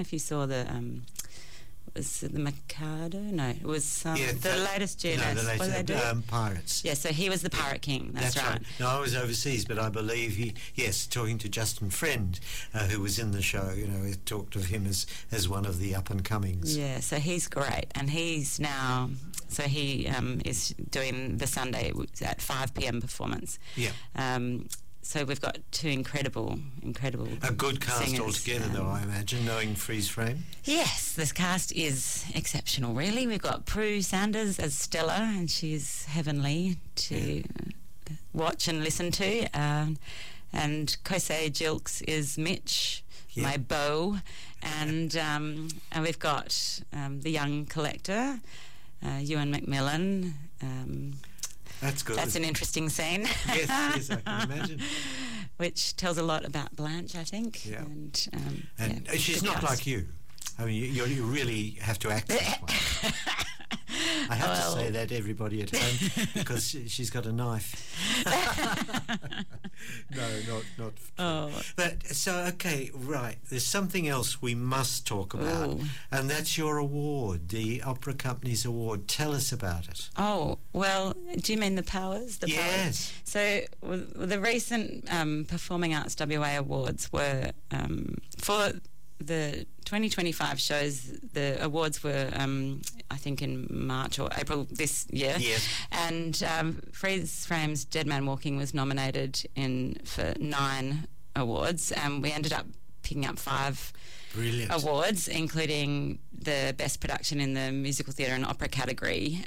if you saw was it the Mikado? No, it was the latest GNS. No, the latest Pirates. Yeah, so he was the Pirate King. That's right. No, I was overseas, but I believe talking to Justin Friend, who was in the show, he talked of him as one of the up-and-comings. Yeah, so he's great, and he's now... So he is doing the Sunday at 5 p.m. performance. Yeah. So we've got two incredible a good cast singers. Altogether, though, I imagine, knowing Freeze Frame. Yes, this cast is exceptional, really. We've got Prue Sanders as Stella, and she's heavenly to watch and listen to. And Kosei Jilks is Mitch, my beau. And we've got the young collector, Ewan McMillan. That's good. That's an interesting scene. Yes, I can imagine. Which tells a lot about Blanche, I think. Yeah. And she's not like you. I mean, you really have to act this way. I have to say that to everybody at home because she's got a knife. No, not true. Oh. But right. There's something else we must talk about, and that's your award, the Opera Company's award. Tell us about it. Oh, well, do you mean the Powers? Yes. Powers? So the recent Performing Arts WA Awards were for the 2025 shows. The awards were, I think, in March or April this year. Yes. And Freeze Frame's Dead Man Walking was nominated for 9 awards, and we ended up picking up 5 awards, including the Best Production in the Musical Theatre and Opera category.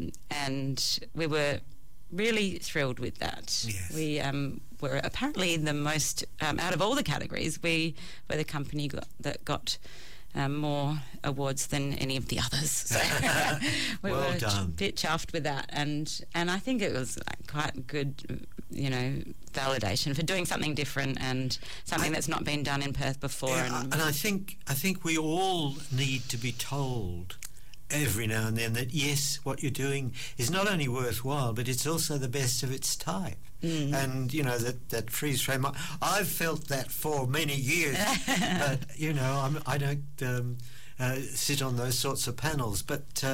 And we were really thrilled with that. Yes. We were apparently the most, out of all the categories, we were the company that got more awards than any of the others. So we well were done. a bit chuffed with that. And I think it was quite good, validation for doing something different and something that's not been done in Perth before. Yeah, and I think we all need to be told every now and then that yes, what you're doing is not only worthwhile, but it's also the best of its type. And that Freeze Frame, I've felt that for many years, but I don't sit on those sorts of panels. But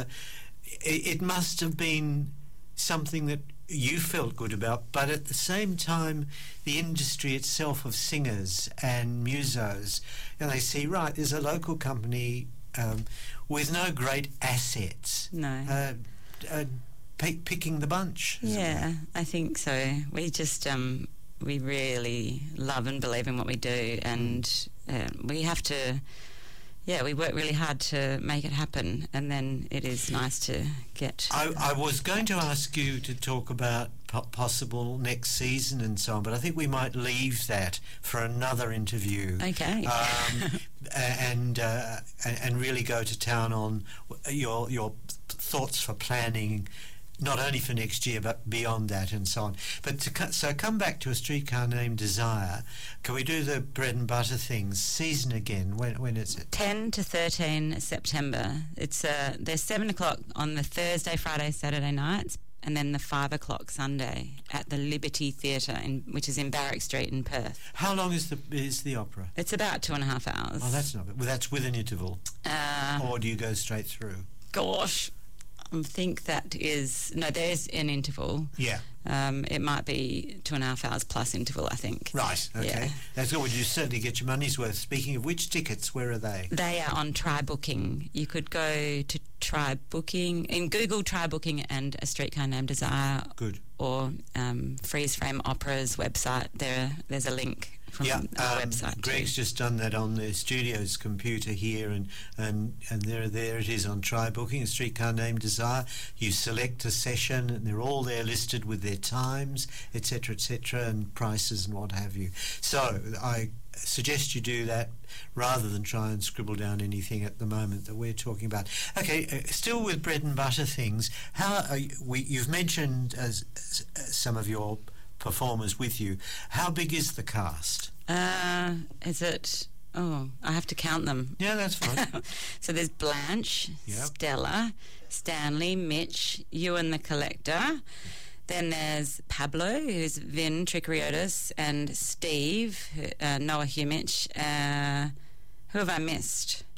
it must have been something that you felt good about, but at the same time, the industry itself of singers and musos, they see, right, there's a local company with no great assets. No. Picking the bunch. Yeah, I think so. We just we really love and believe in what we do, and we have to. Yeah, we work really hard to make it happen, and then it is nice to get... I was going to ask you to talk about possible next season and so on, but I think we might leave that for another interview. Okay. And really go to town on your thoughts for planning, not only for next year but beyond that and so on. But so come back to A Streetcar Named Desire. Can we do the bread and butter things? Season again. When is it? 10 to 13 September. It's there's 7 o'clock on the Thursday, Friday, Saturday nights, and then the 5 o'clock Sunday at the Liberty Theatre, which is in Barrack Street in Perth. How long is the opera? It's about 2.5 hours. Oh, that's not bad. Well, that's with an interval. Or do you go straight through? Gosh. I think that is... No, there's an interval. Yeah. It might be 2.5 hours plus interval, I think. Right, okay. Yeah. That's good. Well, you certainly get your money's worth. Speaking of which tickets, where are they? They are on Try Booking. You could go to Try Booking, in Google Try Booking and A Streetcar Named Desire. Good. Or Freeze Frame Opera's website. There's a link from our website. Greg's just done that on the studio's computer here, and there it is on Try Booking, A Streetcar Named Desire. You select a session, and they're all there listed with their times, etc., and prices and what have you. So I suggest you do that rather than try and scribble down anything at the moment that we're talking about. Okay, still with bread and butter things. You've mentioned some of your performers with you. How big is the cast? Is it... Oh, I have to count them. Yeah, that's fine. So there's Blanche, Yep. Stella, Stanley, Mitch, Ewan the Collector. Then there's Pablo, who's Vin Trichoriotis, and Steve, Noah Humich. Who have I missed?